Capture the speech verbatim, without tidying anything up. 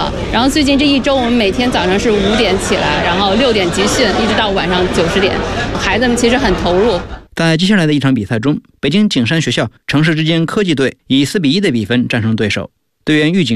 了。然后最近这一周，我们每天早上是五点起来，然后六点集训，一直到晚上九十点，孩子们其实很投入。 在接下来的一场比赛中，北京景山学校城市之间科技队以四比一的比分战胜对手，队员预警